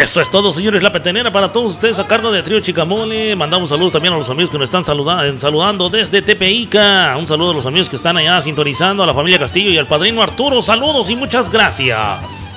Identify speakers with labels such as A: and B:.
A: Eso es todo, señores. La petenera para todos ustedes a cargo de Trío Chicamole. Mandamos saludos también a los amigos que nos están saludando desde Tepeíca. Un saludo a los amigos que están allá sintonizando, a la familia Castillo y al padrino Arturo. Saludos y muchas gracias.